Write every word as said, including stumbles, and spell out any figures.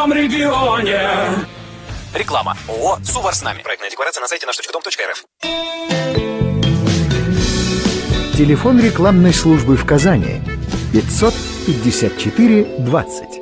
своем регионе. Реклама. ООО «Сувар с нами». Проектная декларация на сайте наш точка дом точка эр эф. Телефон рекламной службы в Казани пятьсот пятьдесят четыре двадцать.